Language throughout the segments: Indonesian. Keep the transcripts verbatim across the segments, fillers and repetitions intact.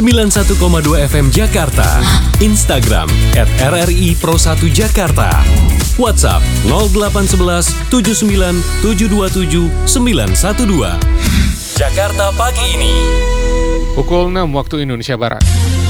sembilan puluh satu koma dua F M Jakarta. Instagram at R R I Pro satu Jakarta. WhatsApp nol delapan satu satu tujuh sembilan tujuh dua tujuh sembilan satu dua. Jakarta pagi ini. Pukul enam waktu Indonesia Barat.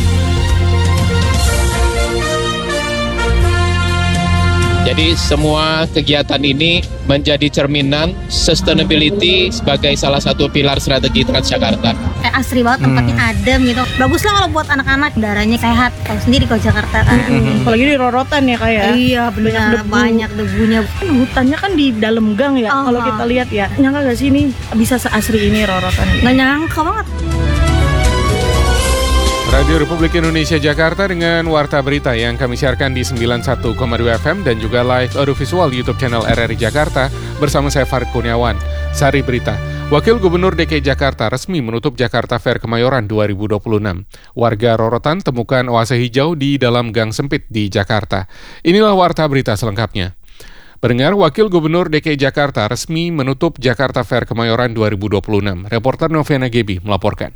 Jadi semua kegiatan ini menjadi cerminan sustainability sebagai salah satu pilar strategi Transjakarta. Kayak asri banget, tempatnya hmm. adem gitu. Bagus lah kalau buat anak-anak, udaranya sehat. Tahu sendiri kalau Jakarta kan. Hmm. Apalagi di rorotan ya kayak. Iya benar, banyak, banyak debunya. Kan hutannya kan di dalam gang ya. Uh-huh. Kalau kita lihat ya, nyangka gak sih ini bisa seasri ini rorotan? Nggak nyangka banget. Radio Republik Indonesia Jakarta dengan Warta Berita yang kami siarkan di sembilan puluh satu koma dua F M dan juga live audiovisual YouTube channel R R I Jakarta bersama saya Farid Kurniawan. Sari Berita, Wakil Gubernur D K I Jakarta resmi menutup Jakarta Fair Kemayoran dua ribu dua puluh enam. Warga Rorotan temukan oase hijau di dalam gang sempit di Jakarta. Inilah Warta Berita selengkapnya. Pendengar, Wakil Gubernur D K I Jakarta resmi menutup Jakarta Fair Kemayoran dua ribu dua puluh enam. Reporter Noviana Gebi melaporkan.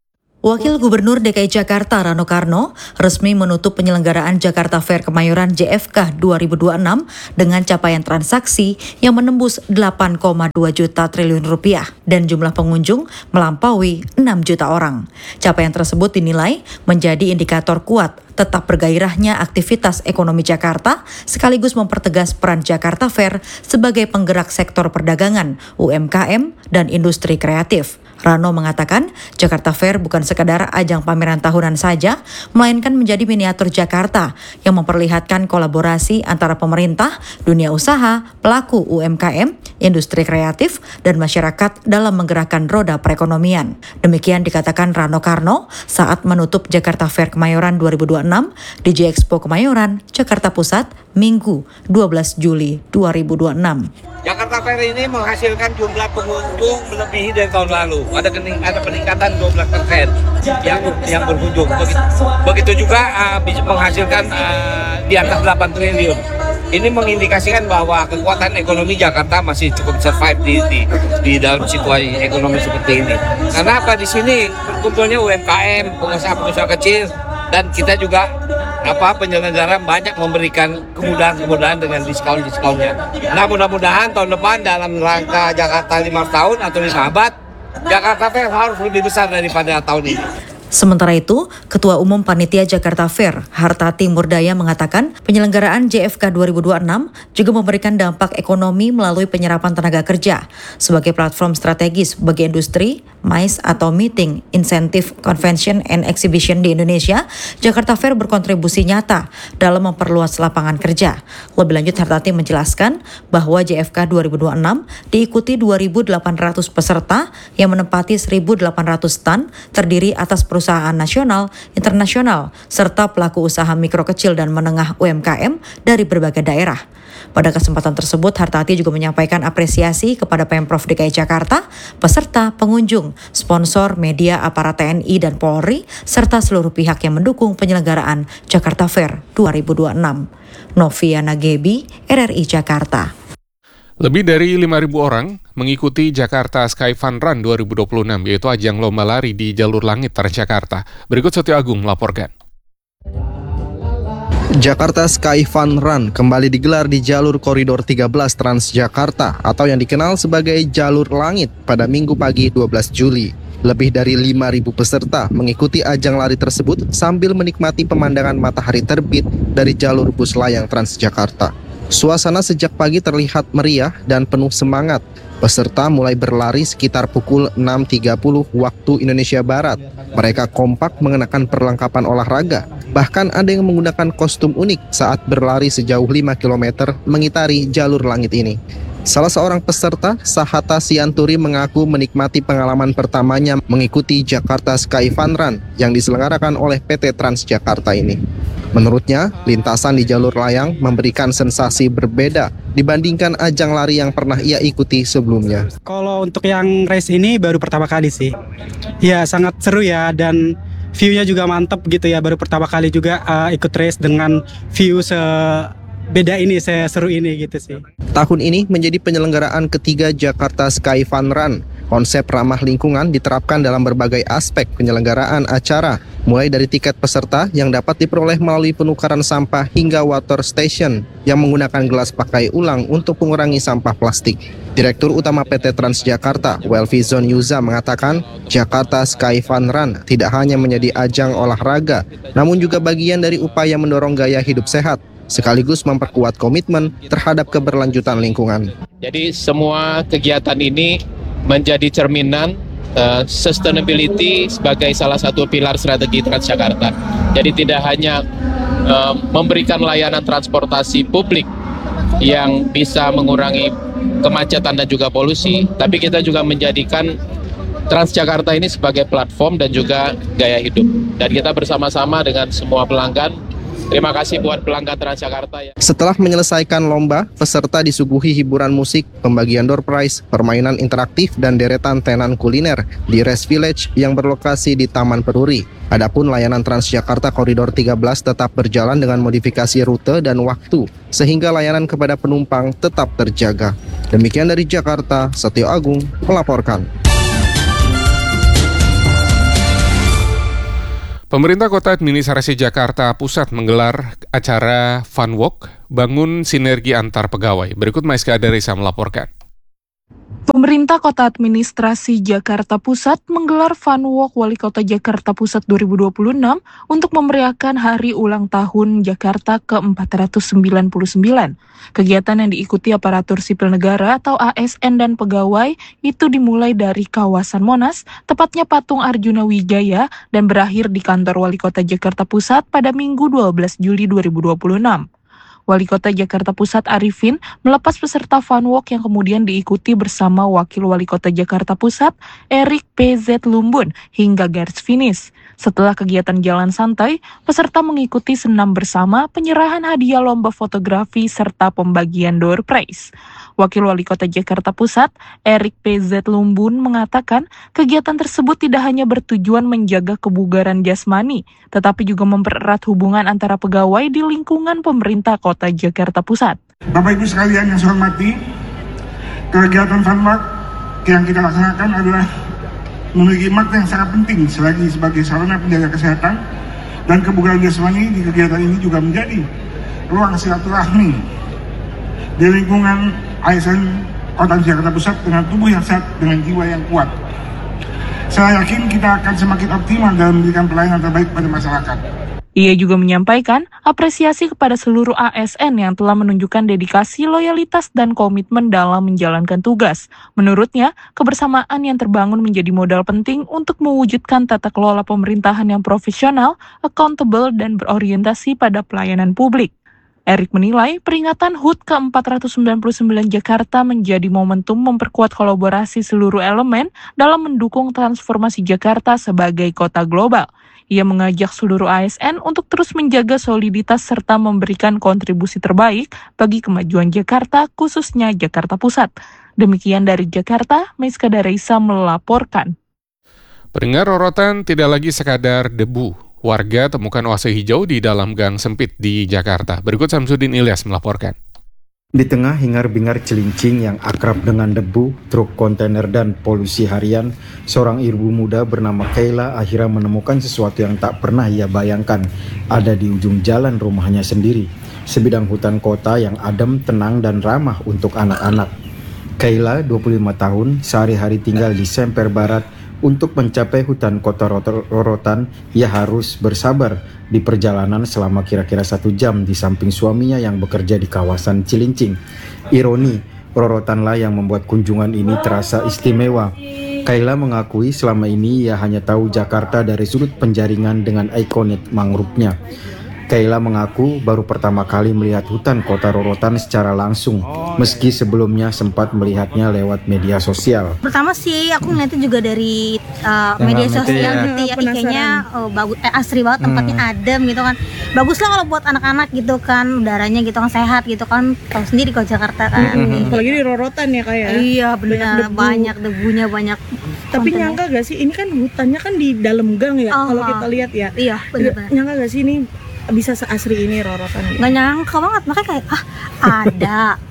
Wakil Gubernur D K I Jakarta Rano Karno resmi menutup penyelenggaraan Jakarta Fair Kemayoran J F K dua ribu dua puluh enam dengan capaian transaksi yang menembus delapan koma dua juta triliun rupiah dan jumlah pengunjung melampaui enam juta orang. Capaian tersebut dinilai menjadi indikator kuat tetap bergairahnya aktivitas ekonomi Jakarta sekaligus mempertegas peran Jakarta Fair sebagai penggerak sektor perdagangan, U M K M, dan industri kreatif. Rano mengatakan, Jakarta Fair bukan sekadar ajang pameran tahunan saja, melainkan menjadi miniatur Jakarta yang memperlihatkan kolaborasi antara pemerintah, dunia usaha, pelaku U M K M, industri kreatif, dan masyarakat dalam menggerakkan roda perekonomian. Demikian dikatakan Rano Karno saat menutup Jakarta Fair Kemayoran dua ribu dua puluh enam di J Expo Kemayoran, Jakarta Pusat, Minggu dua belas Juli dua ribu dua puluh enam. Jakarta Fair ini menghasilkan jumlah pengunjung melebihi dari tahun lalu. Ada, kening, ada peningkatan dua belas persen yang yang berkunjung. Begitu, begitu juga uh, menghasilkan uh, di atas delapan triliun. Ini mengindikasikan bahwa kekuatan ekonomi Jakarta masih cukup survive di, di, di dalam situasi ekonomi seperti ini. Karena apa, di sini berkumpulnya U M K M, pengusaha-pengusaha kecil, dan kita juga apa penyelenggara banyak memberikan kemudahan-kemudahan dengan diskon-diskonnya. Nah, mudah-mudahan tahun depan dalam rangka Jakarta lima tahun atau lima abad, Jakarta Fair harus lebih besar daripada tahun ini. Sementara itu, Ketua Umum Panitia Jakarta Fair, Hartati Murdaya mengatakan penyelenggaraan J F K dua ribu dua puluh enam juga memberikan dampak ekonomi melalui penyerapan tenaga kerja. Sebagai platform strategis bagi industri, M I C E atau Meeting, Incentive, Convention, and Exhibition di Indonesia, Jakarta Fair berkontribusi nyata dalam memperluas lapangan kerja. Lebih lanjut, Hartati menjelaskan bahwa J F K dua ribu dua puluh enam diikuti dua ribu delapan ratus peserta yang menempati seribu delapan ratus stand terdiri atas perusahaan perusahaan nasional, internasional, serta pelaku usaha mikro kecil dan menengah U M K M dari berbagai daerah. Pada kesempatan tersebut, Hartati juga menyampaikan apresiasi kepada Pemprov D K I Jakarta, peserta, pengunjung, sponsor, media, aparat T N I dan Polri, serta seluruh pihak yang mendukung penyelenggaraan Jakarta Fair dua ribu dua puluh enam. Noviana Gebi, R R I Jakarta. Lebih dari lima ribu orang mengikuti Jakarta Sky Fun Run dua ribu dua puluh enam, yaitu ajang lomba lari di jalur langit Transjakarta. Berikut Setio Agung melaporkan. Jakarta Sky Fun Run kembali digelar di jalur koridor tiga belas Transjakarta atau yang dikenal sebagai jalur langit pada Minggu pagi dua belas Juli. Lebih dari lima ribu peserta mengikuti ajang lari tersebut sambil menikmati pemandangan matahari terbit dari jalur bus layang Transjakarta. Suasana sejak pagi terlihat meriah dan penuh semangat. Peserta mulai berlari sekitar pukul enam tiga puluh waktu Indonesia Barat. Mereka kompak mengenakan perlengkapan olahraga. Bahkan ada yang menggunakan kostum unik saat berlari sejauh lima kilometer mengitari jalur langit ini. Salah seorang peserta, Sahata Sianturi, mengaku menikmati pengalaman pertamanya mengikuti Jakarta Sky Fun Run yang diselenggarakan oleh P T Transjakarta ini. Menurutnya, lintasan di jalur layang memberikan sensasi berbeda dibandingkan ajang lari yang pernah ia ikuti sebelumnya. Kalau untuk yang race ini baru pertama kali sih. Ya, sangat seru ya, dan view-nya juga mantap gitu ya. Baru pertama kali juga uh, ikut race dengan view se beda ini, seru ini gitu sih. Tahun ini menjadi penyelenggaraan ketiga Jakarta Sky Fun Run. Konsep ramah lingkungan diterapkan dalam berbagai aspek penyelenggaraan acara, mulai dari tiket peserta yang dapat diperoleh melalui penukaran sampah hingga water station yang menggunakan gelas pakai ulang untuk mengurangi sampah plastik. Direktur Utama P T Transjakarta, Welvizon Yuza mengatakan, Jakarta Sky Fun Run tidak hanya menjadi ajang olahraga, namun juga bagian dari upaya mendorong gaya hidup sehat, sekaligus memperkuat komitmen terhadap keberlanjutan lingkungan. Jadi semua kegiatan ini menjadi cerminan uh, sustainability sebagai salah satu pilar strategi Transjakarta. Jadi tidak hanya uh, memberikan layanan transportasi publik yang bisa mengurangi kemacetan dan juga polusi, tapi kita juga menjadikan Transjakarta ini sebagai platform dan juga gaya hidup. Dan kita bersama-sama dengan semua pelanggan. Terima kasih buat pelanggan Transjakarta ya. Setelah menyelesaikan lomba, peserta disuguhi hiburan musik, pembagian door prize, permainan interaktif, dan deretan tenan kuliner di Rest Village yang berlokasi di Taman Peruri. Adapun layanan Transjakarta Koridor tiga belas tetap berjalan dengan modifikasi rute dan waktu, sehingga layanan kepada penumpang tetap terjaga. Demikian dari Jakarta, Setio Agung melaporkan. Pemerintah Kota Administrasi Jakarta Pusat menggelar acara Fun Walk, bangun sinergi antar pegawai. Berikut Maiska Adarisa melaporkan. Pemerintah Kota Administrasi Jakarta Pusat menggelar Fun Walk Wali Kota Jakarta Pusat dua ribu dua puluh enam untuk memeriahkan Hari Ulang Tahun Jakarta ke empat ratus sembilan puluh sembilan. Kegiatan yang diikuti aparatur sipil negara atau A S N dan pegawai itu dimulai dari kawasan Monas, tepatnya Patung Arjuna Wijaya, dan berakhir di kantor Wali Kota Jakarta Pusat pada Minggu dua belas Juli dua ribu dua puluh enam. Wali Kota Jakarta Pusat Arifin melepas peserta Fun Walk yang kemudian diikuti bersama Wakil Wali Kota Jakarta Pusat, Erik P Z Lumbun, hingga garis finish. Setelah kegiatan jalan santai, peserta mengikuti senam bersama, penyerahan hadiah lomba fotografi, serta pembagian door prize. Wakil Wali Kota Jakarta Pusat, Erik P Z Lumbun, mengatakan kegiatan tersebut tidak hanya bertujuan menjaga kebugaran jasmani, tetapi juga mempererat hubungan antara pegawai di lingkungan pemerintah Kota Jakarta Pusat. Bapak Ibu sekalian yang saya hormati, kegiatan Fun Walk yang kita laksanakan adalah memiliki makna yang sangat penting selagi sebagai sarana penjaga kesehatan dan kebugaran jasmani. Di kegiatan ini juga menjadi ruang silaturahmi di lingkungan A S N Kota Jakarta Pusat dengan tubuh yang sehat, dengan jiwa yang kuat. Saya yakin kita akan semakin optimal dalam memberikan pelayanan terbaik pada masyarakat. Ia juga menyampaikan apresiasi kepada seluruh A S N yang telah menunjukkan dedikasi, loyalitas, dan komitmen dalam menjalankan tugas. Menurutnya, kebersamaan yang terbangun menjadi modal penting untuk mewujudkan tata kelola pemerintahan yang profesional, accountable, dan berorientasi pada pelayanan publik. Erik menilai peringatan H U T ke empat ratus sembilan puluh sembilan Jakarta menjadi momentum memperkuat kolaborasi seluruh elemen dalam mendukung transformasi Jakarta sebagai kota global. Ia mengajak seluruh A S N untuk terus menjaga soliditas serta memberikan kontribusi terbaik bagi kemajuan Jakarta, khususnya Jakarta Pusat. Demikian dari Jakarta, Maiska Adarisa melaporkan. Pendengar, rorotan tidak lagi sekadar debu. Warga temukan oase hijau di dalam gang sempit di Jakarta. Berikut Samsudin Ilyas melaporkan. Di tengah hingar-bingar Cilincing yang akrab dengan debu, truk kontainer dan polusi harian, seorang ibu muda bernama Kayla akhirnya menemukan sesuatu yang tak pernah ia bayangkan ada di ujung jalan rumahnya sendiri. Sebidang hutan kota yang adem, tenang, dan ramah untuk anak-anak. Kayla, dua puluh lima tahun, sehari-hari tinggal di Semper Barat. Untuk mencapai hutan kota Rorotan, ia harus bersabar di perjalanan selama kira-kira satu jam di samping suaminya yang bekerja di kawasan Cilincing. Ironi, Rorotanlah yang membuat kunjungan ini terasa istimewa. Kayla mengakui selama ini ia hanya tahu Jakarta dari sudut penjaringan dengan ikonik mangrove-nya. Kayla mengaku baru pertama kali melihat hutan kota Rorotan secara langsung, meski sebelumnya sempat melihatnya lewat media sosial. Pertama sih aku ngeliatnya juga dari uh, media sosial ya. gitu ya, kayaknya uh, bagus, eh, asri banget, tempatnya hmm. adem gitu kan. Bagus lah kalau buat anak-anak gitu kan, udaranya gitu kan sehat gitu kan. Tahu sendiri kalau Jakarta kan. Hmm. Apalagi di Rorotan ya kayak. Iya benar, banyak, banyak debunya, banyak. Tapi kontennya. Nyangka gak sih ini kan hutannya kan di dalam gang ya, oh, kalau kita lihat ya. Iya benar. Nyangka gak sih ini bisa seasri ini Rorotan? Nggak nyangka banget, makanya kayak ah ada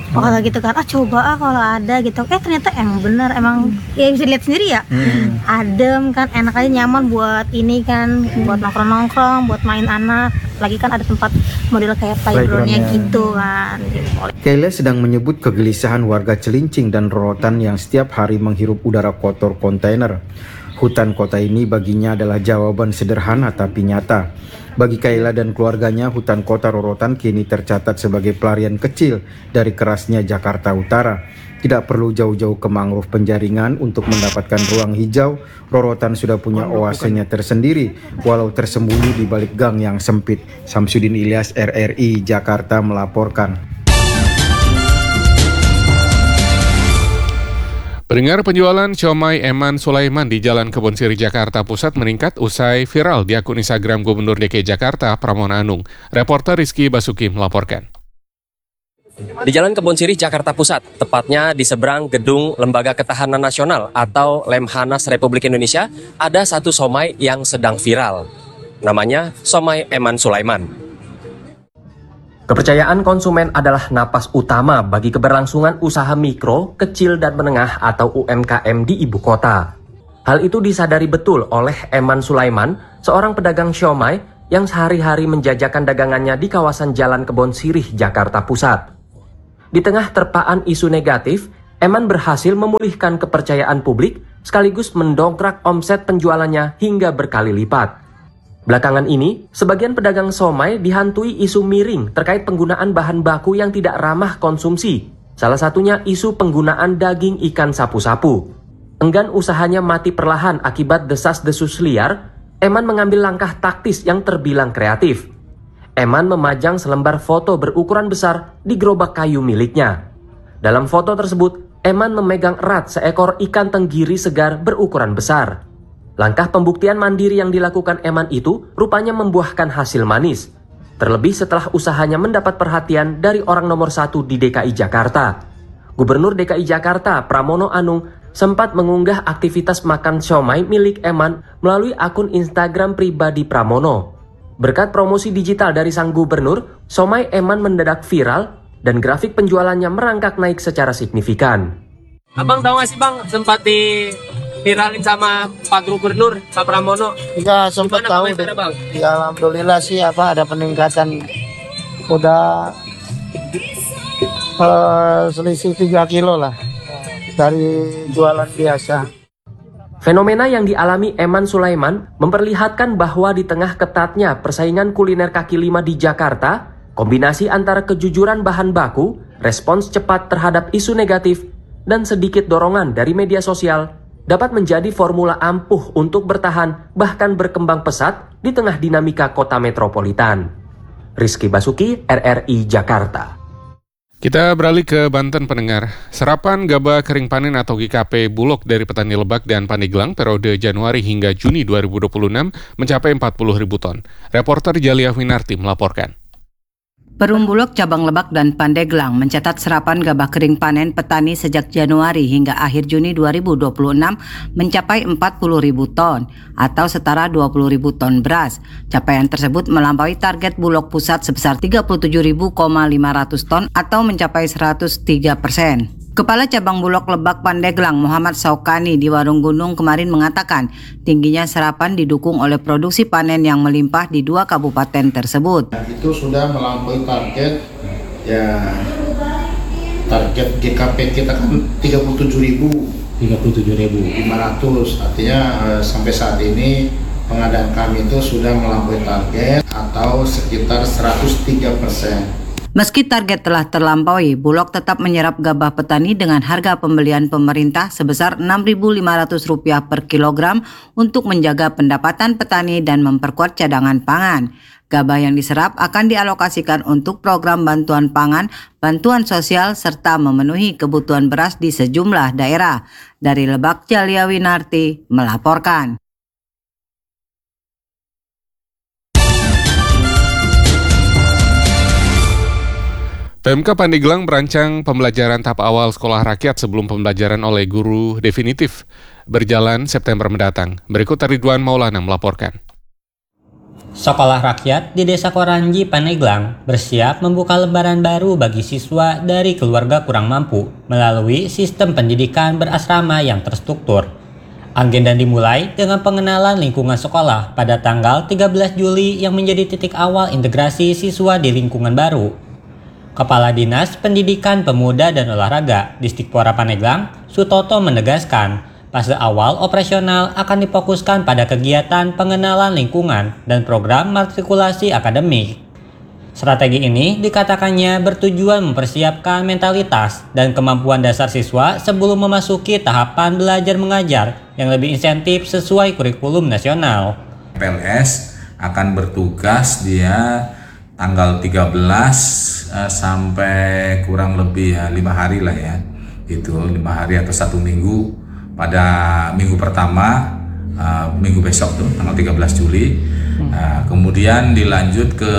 Oh, kalau gitu kan, ah coba ah kalau ada gitu. Eh ternyata emang bener, emang ya bisa dilihat sendiri ya. Hmm. Adem kan, enak aja, nyaman buat ini kan, buat nongkrong-nongkrong, buat main anak. Lagi kan ada tempat model kayak playgroundnya gitu kan. Keila sedang menyebut kegelisahan warga Celincing dan Rorotan yang setiap hari menghirup udara kotor kontainer. Hutan kota ini baginya adalah jawaban sederhana tapi nyata. Bagi Keila dan keluarganya, hutan kota Rorotan kini tercatat sebagai pelarian kecil dari kerasnya Jakarta Utara. Tidak perlu jauh-jauh ke mangrove penjaringan untuk mendapatkan ruang hijau. Rorotan sudah punya oasenya tersendiri, walau tersembunyi di balik gang yang sempit. Samsudin Ilyas, R R I Jakarta melaporkan. Pendengar, penjualan siomay Eman Sulaiman di Jalan Kebon Sirih Jakarta Pusat meningkat usai viral di akun Instagram Gubernur D K I Jakarta Pramono Anung. Reporter Rizky Basuki melaporkan. Di Jalan Kebon Sirih Jakarta Pusat, tepatnya di seberang Gedung Lembaga Ketahanan Nasional atau Lemhanas Republik Indonesia, ada satu somai yang sedang viral. Namanya somai Eman Sulaiman. Kepercayaan konsumen adalah napas utama bagi keberlangsungan usaha mikro, kecil, dan menengah atau U M K M di ibu kota. Hal itu disadari betul oleh Eman Sulaiman, seorang pedagang siomay yang sehari-hari menjajakan dagangannya di kawasan Jalan Kebon Sirih, Jakarta Pusat. Di tengah terpaan isu negatif, Eman berhasil memulihkan kepercayaan publik sekaligus mendongkrak omset penjualannya hingga berkali lipat. Belakangan ini, sebagian pedagang somai dihantui isu miring terkait penggunaan bahan baku yang tidak ramah konsumsi. Salah satunya isu penggunaan daging ikan sapu-sapu. Enggan usahanya mati perlahan akibat desas-desus liar, Eman mengambil langkah taktis yang terbilang kreatif. Eman memajang selembar foto berukuran besar di gerobak kayu miliknya. Dalam foto tersebut, Eman memegang erat seekor ikan tenggiri segar berukuran besar. Langkah pembuktian mandiri yang dilakukan Eman itu rupanya membuahkan hasil manis. Terlebih setelah usahanya mendapat perhatian dari orang nomor satu di D K I Jakarta. Gubernur D K I Jakarta Pramono Anung sempat mengunggah aktivitas makan siomay milik Eman melalui akun Instagram pribadi Pramono. Berkat promosi digital dari sang gubernur, siomay Eman mendadak viral dan grafik penjualannya merangkak naik secara signifikan. Abang tahu nggak sih bang, sempat di viralin sama Pak Gubernur, Pak Pramono? Iya, sempat tahu deh. Ya, alhamdulillah sih apa ada peningkatan, udah uh, selisih tiga kilo lah dari jualan biasa. Fenomena yang dialami Eman Sulaiman memperlihatkan bahwa di tengah ketatnya persaingan kuliner kaki lima di Jakarta, kombinasi antara kejujuran bahan baku, respons cepat terhadap isu negatif, dan sedikit dorongan dari media sosial dapat menjadi formula ampuh untuk bertahan bahkan berkembang pesat di tengah dinamika kota metropolitan. Rizky Basuki, R R I Jakarta. Kita beralih ke Banten, pendengar. Serapan gabah kering panen atau G K P Bulog dari petani Lebak dan Pandeglang periode Januari hingga Juni dua ribu dua puluh enam mencapai empat puluh ribu ton. Reporter Jalia Winarti melaporkan. Perum Bulog cabang Lebak dan Pandeglang mencatat serapan gabah kering panen petani sejak Januari hingga akhir Juni dua ribu dua puluh enam mencapai empat puluh ribu ton atau setara dua puluh ribu ton beras. Capaian tersebut melampaui target Bulog pusat sebesar tiga puluh tujuh ribu lima ratus ton atau mencapai seratus tiga persen. Kepala Cabang Bulog Lebak Pandeglang Muhammad Saukani di Warung Gunung kemarin mengatakan tingginya serapan didukung oleh produksi panen yang melimpah di dua kabupaten tersebut. Itu sudah melampaui target, ya target G K P kita kan tiga puluh tujuh ribu lima ratus, artinya eh, sampai saat ini pengadaan kami itu sudah melampaui target atau sekitar seratus tiga persen. Meski target telah terlampaui, Bulog tetap menyerap gabah petani dengan harga pembelian pemerintah sebesar enam ribu lima ratus rupiah per kilogram untuk menjaga pendapatan petani dan memperkuat cadangan pangan. Gabah yang diserap akan dialokasikan untuk program bantuan pangan, bantuan sosial, serta memenuhi kebutuhan beras di sejumlah daerah. Dari Lebak, Jalia Winarti melaporkan. P M K Pandeglang merancang pembelajaran tahap awal sekolah rakyat sebelum pembelajaran oleh guru definitif berjalan September mendatang. Berikut Ridwan Maulana melaporkan. Sekolah rakyat di Desa Koranji, Pandeglang bersiap membuka lembaran baru bagi siswa dari keluarga kurang mampu melalui sistem pendidikan berasrama yang terstruktur. Agenda dimulai dengan pengenalan lingkungan sekolah pada tanggal tiga belas Juli yang menjadi titik awal integrasi siswa di lingkungan baru. Kepala Dinas Pendidikan Pemuda dan Olahraga Distikpora Pandeglang, Sutoto menegaskan, fase awal operasional akan difokuskan pada kegiatan pengenalan lingkungan dan program matrikulasi akademik. Strategi ini dikatakannya bertujuan mempersiapkan mentalitas dan kemampuan dasar siswa sebelum memasuki tahapan belajar mengajar yang lebih insentif sesuai kurikulum nasional. P L S akan bertugas dia tanggal tiga belas uh, sampai kurang lebih ya lima hari lah ya, itu lima hari atau satu minggu. Pada minggu pertama, uh, minggu besok tuh, tanggal tiga belas Juli, uh, kemudian dilanjut ke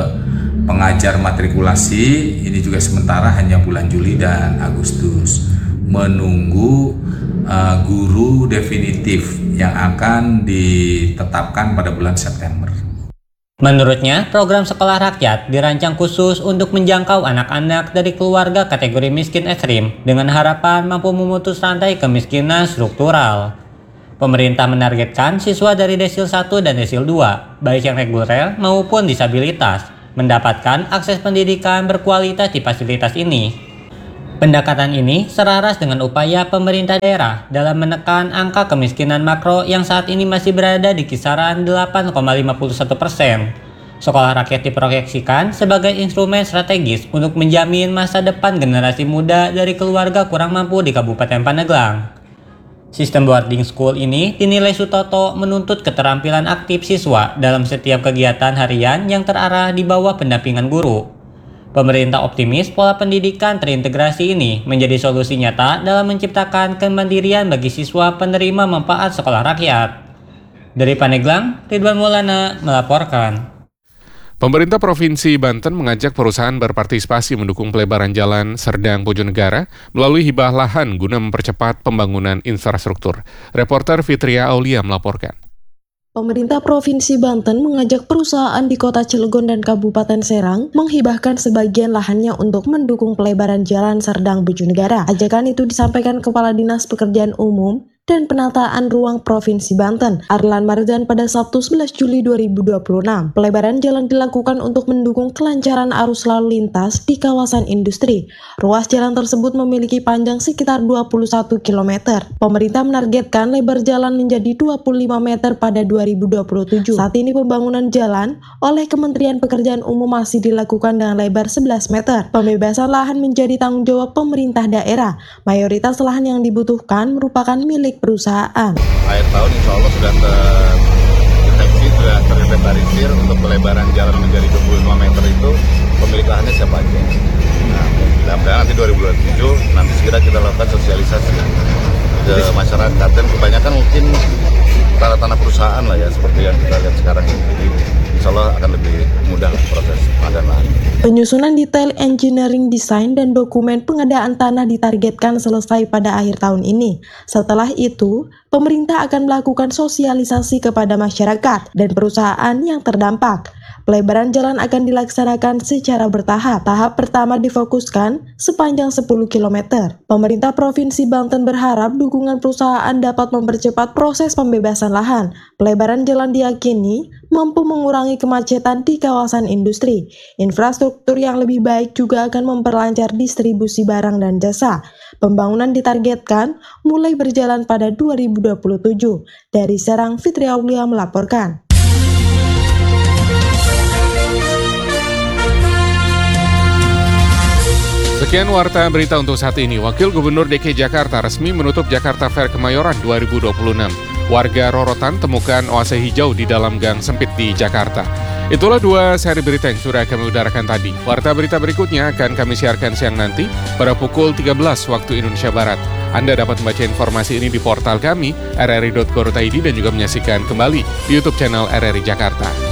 pengajar matrikulasi, ini juga sementara hanya bulan Juli dan Agustus, menunggu uh, guru definitif yang akan ditetapkan pada bulan September. Menurutnya, program sekolah rakyat dirancang khusus untuk menjangkau anak-anak dari keluarga kategori miskin ekstrim dengan harapan mampu memutus rantai kemiskinan struktural. Pemerintah menargetkan siswa dari desil satu dan desil dua, baik yang reguler maupun disabilitas, mendapatkan akses pendidikan berkualitas di fasilitas ini. Pendekatan ini selaras dengan upaya pemerintah daerah dalam menekan angka kemiskinan makro yang saat ini masih berada di kisaran delapan koma lima puluh satu persen. Sekolah rakyat diproyeksikan sebagai instrumen strategis untuk menjamin masa depan generasi muda dari keluarga kurang mampu di Kabupaten Pandeglang. Sistem boarding school ini dinilai Sutoto menuntut keterampilan aktif siswa dalam setiap kegiatan harian yang terarah di bawah pendampingan guru. Pemerintah optimis pola pendidikan terintegrasi ini menjadi solusi nyata dalam menciptakan kemandirian bagi siswa penerima manfaat sekolah rakyat. Dari Pandeglang, Ridwan Maulana melaporkan. Pemerintah Provinsi Banten mengajak perusahaan berpartisipasi mendukung pelebaran jalan Serdang Bojonegara melalui hibah lahan guna mempercepat pembangunan infrastruktur. Reporter Fitria Aulia melaporkan. Pemerintah Provinsi Banten mengajak perusahaan di Kota Cilegon dan Kabupaten Serang menghibahkan sebagian lahannya untuk mendukung pelebaran jalan Serdang Bojonegara. Ajakan itu disampaikan Kepala Dinas Pekerjaan Umum dan Penataan Ruang Provinsi Banten, Arlan Marzan pada Sabtu sebelas Juli dua ribu dua puluh enam. Pelebaran jalan dilakukan untuk mendukung kelancaran arus lalu lintas di kawasan industri. Ruas jalan tersebut memiliki panjang sekitar dua puluh satu kilometer. Pemerintah menargetkan lebar jalan menjadi dua puluh lima meter pada dua ribu dua puluh tujuh. Saat ini pembangunan jalan oleh Kementerian Pekerjaan Umum masih dilakukan dengan lebar sebelas meter. Pembebasan lahan menjadi tanggung jawab pemerintah daerah. Mayoritas lahan yang dibutuhkan merupakan milik perusahaan. Akhir tahun insya Allah sudah terdeteksi, sudah terinventarisir untuk pelebaran jalan menjadi dua puluh lima meter itu pemilik lahannya siapa aja. Nah, mudah-mudahan nanti dua ribu dua puluh tujuh nanti segera kita lakukan sosialisasi ke masyarakat, dan kebanyakan mungkin tanah-tanah perusahaan lah ya, seperti yang kita lihat sekarang ini. Jadi insya Allah akan lebih mudah proses pengadaan lahan. Penyusunan detail engineering design dan dokumen pengadaan tanah ditargetkan selesai pada akhir tahun ini. Setelah itu, pemerintah akan melakukan sosialisasi kepada masyarakat dan perusahaan yang terdampak. Pelebaran jalan akan dilaksanakan secara bertahap. Tahap pertama difokuskan sepanjang sepuluh kilometer. Pemerintah Provinsi Banten berharap dukungan perusahaan dapat mempercepat proses pembebasan lahan. Pelebaran jalan diyakini mampu mengurangi kemacetan di kawasan industri. Infrastruktur yang lebih baik juga akan memperlancar distribusi barang dan jasa. Pembangunan ditargetkan mulai berjalan pada dua ribu dua puluh tujuh. Dari Serang, Fitri Aulia melaporkan. Sekian warta berita untuk saat ini. Wakil Gubernur D K I Jakarta resmi menutup Jakarta Fair Kemayoran dua ribu dua puluh enam. Warga Rorotan temukan oase hijau di dalam gang sempit di Jakarta. Itulah dua seri berita yang sudah kami udarakan tadi. Warta berita berikutnya akan kami siarkan siang nanti pada pukul tiga belas waktu Indonesia Barat. Anda dapat membaca informasi ini di portal kami r r i dot co dot i d dan juga menyaksikan kembali di YouTube channel R R I Jakarta.